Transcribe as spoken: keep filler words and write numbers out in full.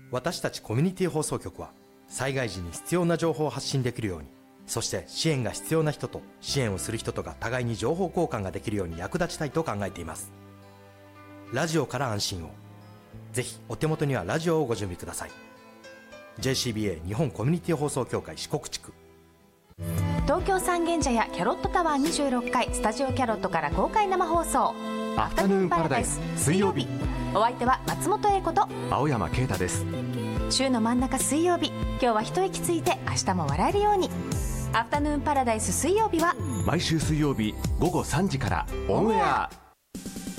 私たちコミュニティ放送局は災害時に必要な情報を発信できるように、そして支援が必要な人と支援をする人とが互いに情報交換ができるように役立ちたいと考えています。ラジオから安心を。ぜひお手元にはラジオをご準備ください。 ジェーシービーエー 日本コミュニティ放送協会四国地区。 東京三軒茶屋キャロットタワーにじゅうろっかいスタジオキャロットから公開生放送アフタヌーンパラダイス水曜日。 お相手は松本英子と青山啓太です。 週の真ん中水曜日、今日は一息ついて明日も笑えるように。アフタヌーンパラダイス水曜日は毎週水曜日午後さんじからオンエア。